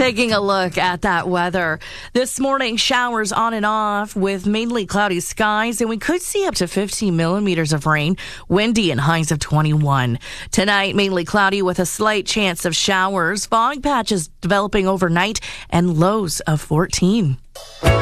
Taking a look at that weather. This morning, showers on and off with mainly cloudy skies, and we could see up to 15 millimeters of rain, windy and highs of 21. Tonight, mainly cloudy with a slight chance of showers, fog patches developing overnight, and lows of 14.